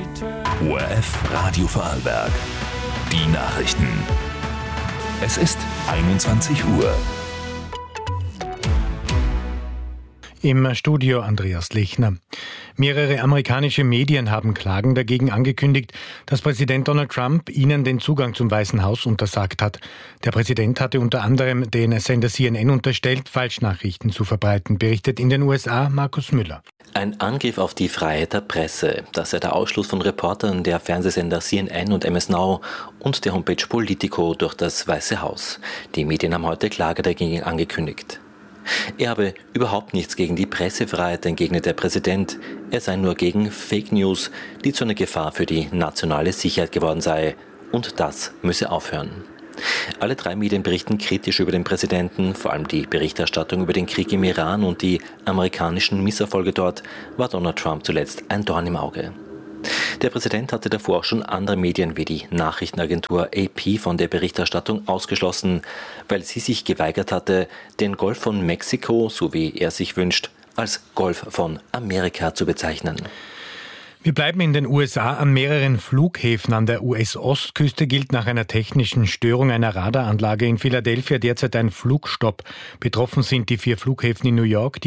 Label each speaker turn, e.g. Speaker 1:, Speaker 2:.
Speaker 1: ORF Radio Vorarlberg. Die Nachrichten. Es ist 21 Uhr.
Speaker 2: Im Studio Andreas Lechner. Mehrere amerikanische Medien haben Klagen dagegen angekündigt, dass Präsident Donald Trump ihnen den Zugang zum Weißen Haus untersagt hat. Der Präsident hatte unter anderem den Sender CNN unterstellt, Falschnachrichten zu verbreiten, berichtet in den USA Markus Müller.
Speaker 3: Ein Angriff auf die Freiheit der Presse, das sei der Ausschluss von Reportern der Fernsehsender CNN und MS Now und der Homepage Politico durch das Weiße Haus. Die Medien haben heute Klage dagegen angekündigt. Er habe überhaupt nichts gegen die Pressefreiheit, entgegnet der Präsident. Er sei nur gegen Fake News, die zu einer Gefahr für die nationale Sicherheit geworden sei. Und das müsse aufhören. Alle drei Medien berichten kritisch über den Präsidenten. Vor allem die Berichterstattung über den Krieg im Iran und die amerikanischen Misserfolge dort war Donald Trump zuletzt ein Dorn im Auge. Der Präsident hatte davor auch schon andere Medien wie die Nachrichtenagentur AP von der Berichterstattung ausgeschlossen, weil sie sich geweigert hatte, den Golf von Mexiko, so wie er sich wünscht, als Golf von Amerika zu bezeichnen.
Speaker 2: Wir bleiben in den USA. An mehreren Flughäfen an der US-Ostküste gilt nach einer technischen Störung einer Radaranlage in Philadelphia derzeit ein Flugstopp. Betroffen sind die 4 Flughäfen in New York,